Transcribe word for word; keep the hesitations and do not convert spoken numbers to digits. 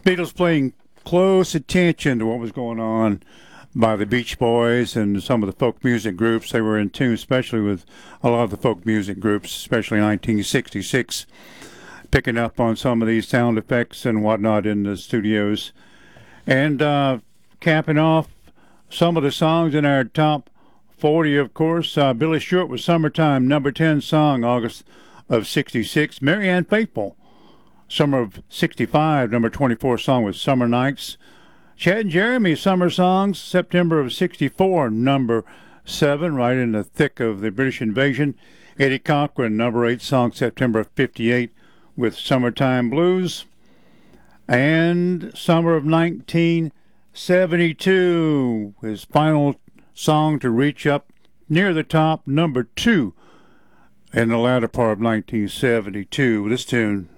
Beatles playing close attention to what was going on by the Beach Boys and some of the folk music groups. They were in tune, especially with a lot of the folk music groups, especially nineteen sixty-six, picking up on some of these sound effects and whatnot in the studios. And uh, capping off some of the songs in our top forty, of course, uh, Billy Stewart with Summertime, number ten song, August of sixty-six. Marianne Faithfull, Summer of sixty-five, number twenty-four song with Summer Nights. Chad and Jeremy, Summer Songs, September of sixty-four, number seven, right in the thick of the British invasion. Eddie Cochran, number eight song, September of fifty-eight, with Summertime Blues. And Summer of nineteen seventy-two, his final song to reach up near the top, number two, in the latter part of nineteen seventy-two. This tune